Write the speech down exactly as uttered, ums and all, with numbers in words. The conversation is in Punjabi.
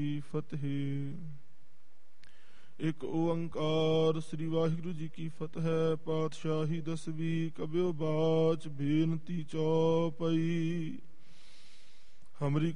ਫਤਿਹ। ਇੱਕ ਓੰਕਾਰ ਸ੍ਰੀ ਵਾਹਿਗੁਰੂ ਜੀ ਕੀ ਫਤਿਹ। ਪਾਤਸ਼ਾਹੀ ਦਸਵੀਂ ਕਬਿਓ ਬਾਚ ਬੇਨਤੀ ਚੌਪਈ। ਹਮਰੀ